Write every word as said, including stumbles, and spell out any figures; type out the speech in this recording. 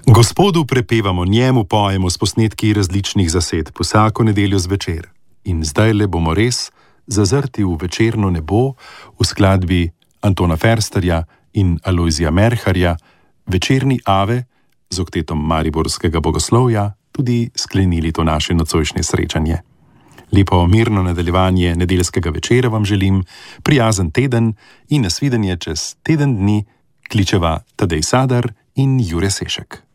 Gospodu prepevamo, njemu pojemo s posnetki različnih zasedb vsako nedeljo zvečer. In zdaj le bomo res zazrti v večerno nebo v skladbi Antona Fersterja in Alojzija Merharja, Večerni ave z oktetom mariborskega bogoslovja, tudi sklenili to naše nocojšnje srečanje. Lepo mirno nadaljevanje nedeljskega večera vam želim, prijazen teden in nasvidenje čez teden dni, kličeva Tadej Sadar in Jure Sešek.